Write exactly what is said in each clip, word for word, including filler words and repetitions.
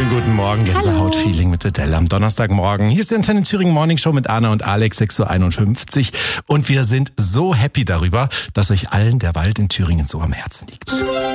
Schönen guten Morgen, Gänsehaut-Feeling mit Adele am Donnerstagmorgen. Hier ist die Antenne Thüringen Morning Show mit Anna und Alex, sechs Uhr einundfünfzig. Und wir sind so happy darüber, dass euch allen der Wald in Thüringen so am Herzen liegt.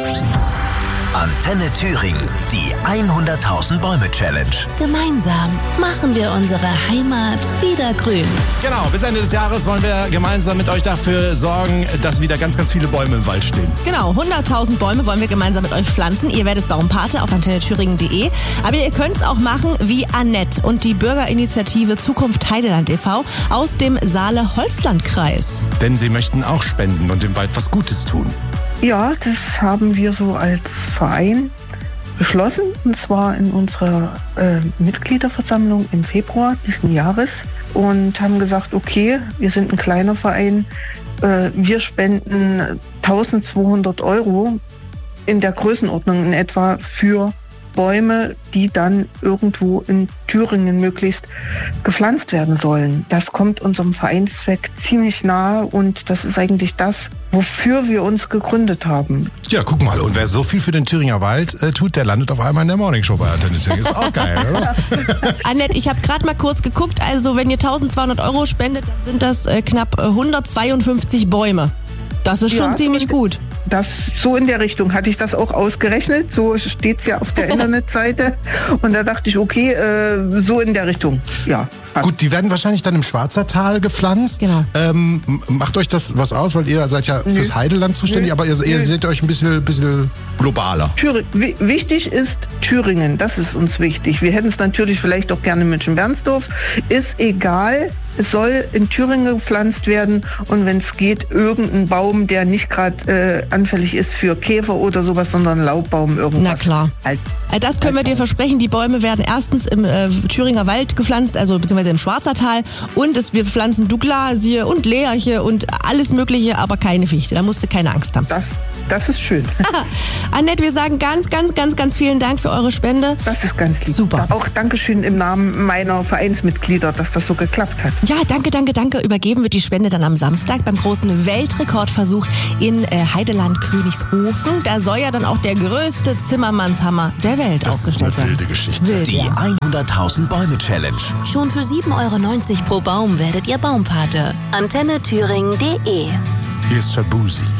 Antenne Thüringen, die hunderttausend Bäume Challenge. Gemeinsam machen wir unsere Heimat wieder grün. Genau, bis Ende des Jahres wollen wir gemeinsam mit euch dafür sorgen, dass wieder ganz, ganz viele Bäume im Wald stehen. Genau, hunderttausend Bäume wollen wir gemeinsam mit euch pflanzen. Ihr werdet Baumpate auf antenne thüringen punkt de. Aber ihr könnt es auch machen wie Annette und die Bürgerinitiative Zukunft Heideland e V aus dem Saale-Holzland-Kreis. Denn sie möchten auch spenden und dem Wald was Gutes tun. Ja, das haben wir so als Verein beschlossen, und zwar in unserer äh, Mitgliederversammlung im Februar diesen Jahres, und haben gesagt, okay, wir sind ein kleiner Verein, äh, wir spenden eintausendzweihundert Euro in der Größenordnung in etwa für Bäume, die dann irgendwo in Thüringen möglichst gepflanzt werden sollen. Das kommt unserem Vereinszweck ziemlich nahe, und das ist eigentlich das, wofür wir uns gegründet haben. Ja, guck mal, und wer so viel für den Thüringer Wald äh, tut, der landet auf einmal in der Morning Show bei Antenne Thüringen. Ist auch geil, oder? Annette, ich habe gerade mal kurz geguckt, also wenn ihr eintausendzweihundert Euro spendet, dann sind das äh, knapp äh, hundertzweiundfünfzig Bäume. Das ist schon Ja, ziemlich so gut. Das, so in der Richtung hatte ich das auch ausgerechnet. So steht es ja auf der Internetseite. Und da dachte ich, okay, äh, so in der Richtung. Ja. Passt. Gut, die werden wahrscheinlich dann im Schwarzertal gepflanzt. Genau. Ähm, macht euch das was aus, weil ihr seid ja Nö. fürs Heideland zuständig, Nö. aber ihr, ihr Nö. seht euch ein bisschen, bisschen globaler. Thüring, w- wichtig ist Thüringen, das ist uns wichtig. Wir hätten es natürlich vielleicht auch gerne in München-Bernsdorf. Ist egal, es soll in Thüringen gepflanzt werden, und wenn es geht, irgendein Baum, der nicht gerade äh, anfällig ist für Käfer oder sowas, sondern Laubbaum, irgendwas. Na klar. Halt. Äh, Das können wir dir versprechen. Die Bäume werden erstens im äh, Thüringer Wald gepflanzt, also beziehungsweise im Schwarzertal. Und es, wir pflanzen Douglasie und Lärche und alles Mögliche, aber keine Fichte. Da musst du keine Angst haben. Das, das ist schön. Annette, wir sagen ganz, ganz, ganz, ganz vielen Dank für eure Spende. Das ist ganz lieb. Super. Auch Dankeschön im Namen meiner Vereinsmitglieder, dass das so geklappt hat. Ja, danke, danke, danke. Übergeben wird die Spende dann am Samstag beim großen Weltrekordversuch in äh, Heideland-Königshofen. Da soll ja dann auch der größte Zimmermannshammer der Welt Das ist aufgestellt eine werden. wilde Geschichte. Wild, Die ja. hunderttausend Bäume Challenge. Schon für sieben Euro neunzig pro Baum werdet ihr Baumpate. antenne thüringen punkt de. Hier ist Shabuzi.